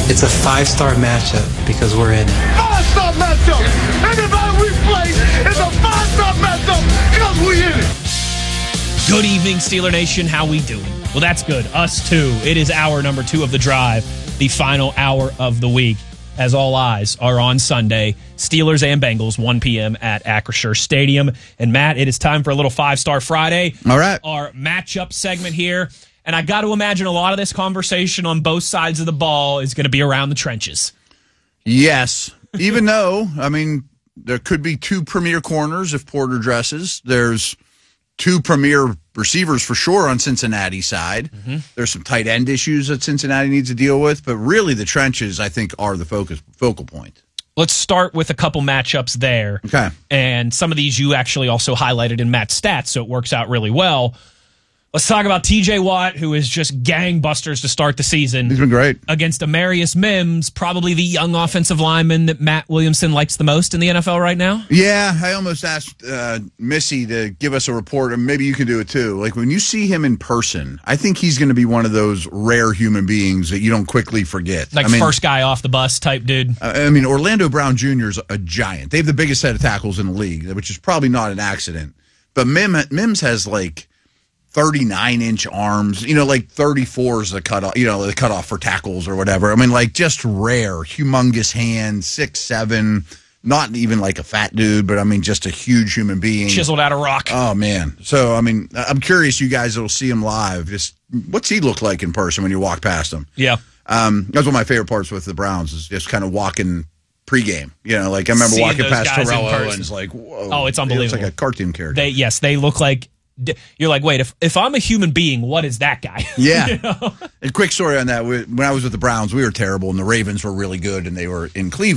It's a 5-star matchup because we're in it. 5-star matchup! Anybody we play is a 5-star matchup because we in it! Good evening, Steeler Nation. How we doing? Well, that's good. Us too. It is hour number 2 of the drive, the final hour of the week, as all eyes are on Sunday. Steelers and Bengals, 1 p.m. at Acrisure Stadium. And Matt, it is time for a little 5-Star Friday. All right. Our matchup segment here. And I got to imagine a lot of this conversation on both sides of the ball is going to be around the trenches. Yes. Even though, I mean, there could be 2 premier corners if Porter dresses. There's 2 premier receivers for sure on Cincinnati's side. Mm-hmm. There's some tight end issues that Cincinnati needs to deal with. But really the trenches, I think, are the focal point. Let's start with a couple matchups there. Okay. And some of these you actually also highlighted in Matt's stats, so it works out really well. Let's talk about T.J. Watt, who is just gangbusters to start the season. He's been great. Against Amarius Mims, probably the young offensive lineman that Matt Williamson likes the most in the NFL right now. Yeah, I almost asked Missy to give us a report, and maybe you can do it too. Like, when you see him in person, I think he's going to be one of those rare human beings that you don't quickly forget. Like, first guy off the bus type dude. Orlando Brown Jr. is a giant. They have the biggest set of tackles in the league, which is probably not an accident. But Mims has, like, 39-inch arms, like 34 is the cutoff, the cutoff for tackles or whatever. I mean, like, just rare, humongous hands, 6'7", not even like a fat dude, but I mean, just a huge human being. Chiseled out of rock. Oh, man. So, I mean, I'm curious, you guys that'll see him live, just what's he look like in person when you walk past him? Yeah. That's one of my favorite parts with the Browns is just kind of walking pregame. Like, I remember Seeing walking past Torello and it's like, whoa. Oh, it's unbelievable. It's like a cartoon character. They look like, you're like, wait, if I'm a human being, what is that guy? Yeah. A quick story on that. When I was with the Browns, we were terrible, and the Ravens were really good, and they were in Cleveland.